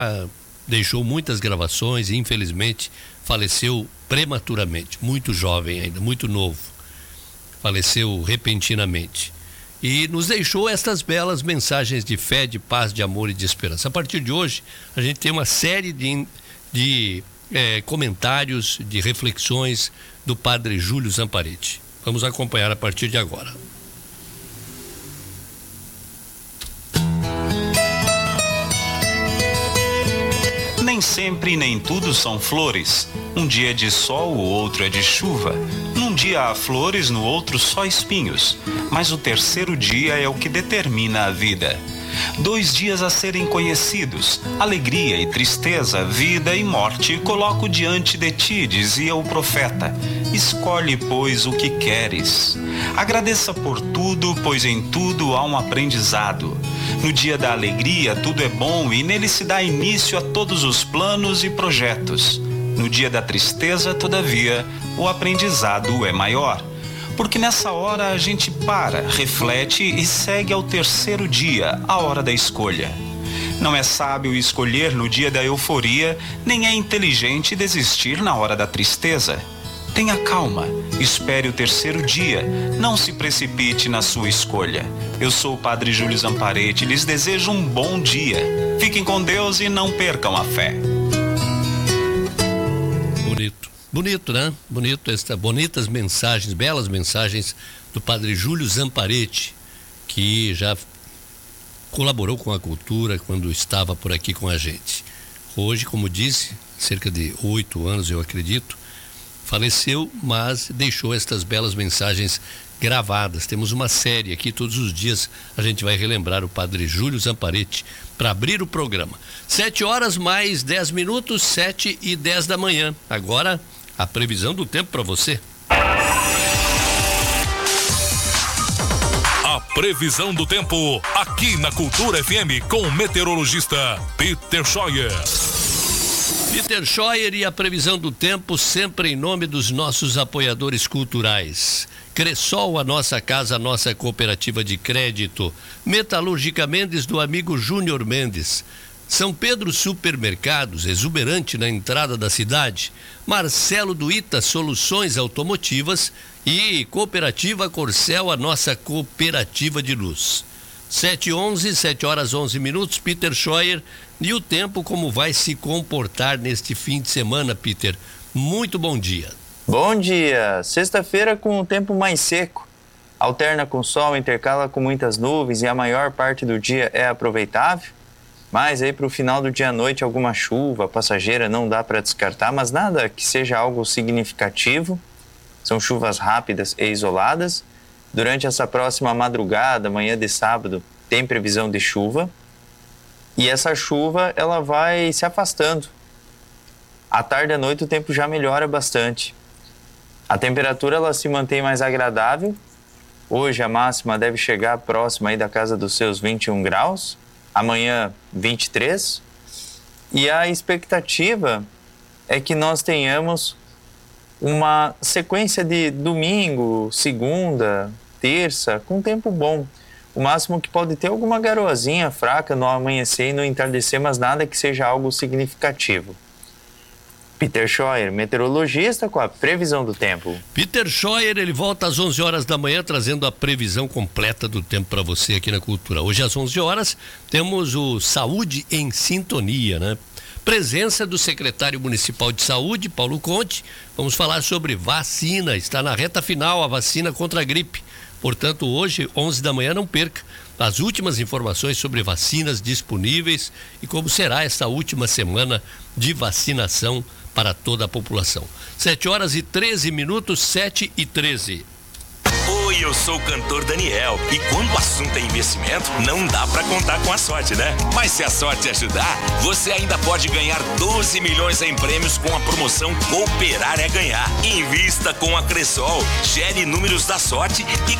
deixou muitas gravações e infelizmente faleceu prematuramente, muito jovem ainda, muito novo. Faleceu repentinamente. E nos deixou estas belas mensagens de fé, de paz, de amor e de esperança. A partir de hoje, a gente tem uma série de comentários, de reflexões do padre Júlio Zamparetti. Vamos acompanhar a partir de agora. Nem sempre nem tudo são flores. Um dia é de sol, o outro é de chuva. Num dia há flores, no outro só espinhos. Mas o terceiro dia é o que determina a vida. 2 dias a serem conhecidos, alegria e tristeza, vida e morte, coloco diante de ti, dizia o profeta. Escolhe, pois, o que queres. Agradeça por tudo, pois em tudo há um aprendizado. No dia da alegria, tudo é bom e nele se dá início a todos os planos e projetos. No dia da tristeza, todavia, o aprendizado é maior. Porque nessa hora a gente para, reflete e segue ao terceiro dia, a hora da escolha. Não é sábio escolher no dia da euforia, nem é inteligente desistir na hora da tristeza. Tenha calma, espere o terceiro dia, não se precipite na sua escolha. Eu sou o padre Júlio Zamparetti, lhes desejo um bom dia. Fiquem com Deus e não percam a fé. Bonito, né? Bonitas mensagens, belas mensagens do padre Júlio Zamparetti, que já colaborou com a cultura quando estava por aqui com a gente. Hoje, como disse, cerca de 8 anos, eu acredito, faleceu, mas deixou estas belas mensagens gravadas. Temos uma série aqui, todos os dias a gente vai relembrar o padre Júlio Zamparetti para abrir o programa. 7h mais 10 minutos, 7h10 da manhã. Agora, a previsão do tempo para você. A previsão do tempo aqui na Cultura FM com o meteorologista Peter Scheuer. Peter Scheuer e a previsão do tempo sempre em nome dos nossos apoiadores culturais. Cressol, a nossa casa, a nossa cooperativa de crédito. Metalúrgica Mendes, do amigo Júnior Mendes. São Pedro Supermercados, exuberante na entrada da cidade. Marcelo do Ita, soluções automotivas. E Cooperativa Corcel, a nossa cooperativa de luz. 7h11, 7h11, Peter Scheuer. E o tempo, como vai se comportar neste fim de semana, Peter? Muito bom dia. Bom dia. Sexta-feira com o tempo mais seco. Alterna com sol, intercala com muitas nuvens e a maior parte do dia é aproveitável. Mas aí para o final do dia à noite alguma chuva passageira não dá para descartar, mas nada que seja algo significativo. São chuvas rápidas e isoladas. Durante essa próxima madrugada, manhã de sábado, tem previsão de chuva. E essa chuva, ela vai se afastando. À tarde e à noite o tempo já melhora bastante. A temperatura, ela se mantém mais agradável. Hoje a máxima deve chegar próxima aí da casa dos seus 21 graus. Amanhã, 23. E a expectativa é que nós tenhamos uma sequência de domingo, segunda, terça, com tempo bom. O máximo que pode ter alguma garoazinha fraca no amanhecer e no entardecer, mas nada que seja algo significativo. Peter Scheuer, meteorologista, com a previsão do tempo. Peter Scheuer, ele volta às 11 horas da manhã trazendo a previsão completa do tempo para você aqui na Cultura. Hoje às 11 horas temos o Saúde em Sintonia, né? Presença do secretário municipal de saúde, Paulo Conte. Vamos falar sobre vacina, está na reta final a vacina contra a gripe. Portanto, hoje, 11 da manhã, não perca as últimas informações sobre vacinas disponíveis e como será essa última semana de vacinação para toda a população. 7h13, 7h13. Oi, eu sou o cantor Daniel e quando o assunto é investimento, não dá pra contar com a sorte, né? Mas se a sorte ajudar, você ainda pode ganhar 12 milhões em prêmios com a promoção Cooperar é Ganhar. Invista com a Cressol, gere números da sorte e